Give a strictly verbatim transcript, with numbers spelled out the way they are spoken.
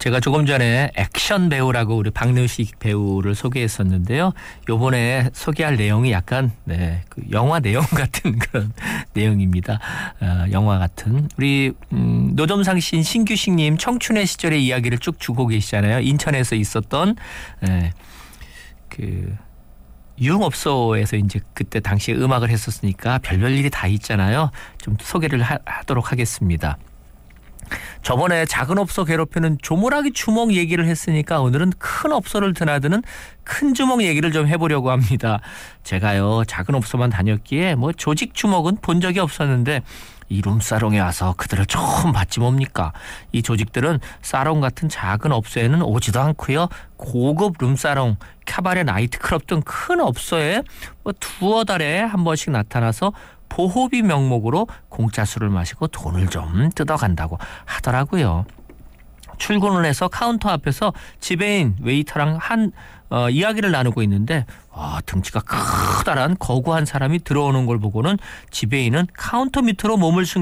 제가 조금 전에 액션 배우라고 우리 박노식 배우를 소개했었는데요. 요번에 소개할 내용이 약간 네, 그 영화 내용 같은 그런 내용입니다. 어, 영화 같은. 우리 음, 노점상 신 신규식님 청춘의 시절의 이야기를 쭉 주고 계시잖아요. 인천에서 있었던 네, 그 유흥업소에서 이제 그때 당시에 음악을 했었으니까 별별 일이 다 있잖아요. 좀 소개를 하, 하도록 하겠습니다. 저번에 작은 업소 괴롭히는 조물아기 주먹 얘기를 했으니까 오늘은 큰 업소를 드나드는 큰 주먹 얘기를 좀 해보려고 합니다. 제가요 작은 업소만 다녔기에 뭐 조직 주먹은 본 적이 없었는데 이 룸사롱에 와서 그들을 처음 봤지 뭡니까. 이 조직들은 사롱 같은 작은 업소에는 오지도 않고요. 고급 룸사롱, 카바레, 나이트클럽 등 큰 업소에 뭐 두어 달에 한 번씩 나타나서 보호비 명목으로 공짜 술을 마시고 돈을 좀 뜯어간다고 하더라고요. 출근을 해서 카운터 앞에서 지배인 웨이터랑 한 어, 이야기를 나누고 있는데 와, 등치가 커다란 거구한 사람이 들어오는 걸 보고는 지배인은 카운터 밑으로 몸을 숨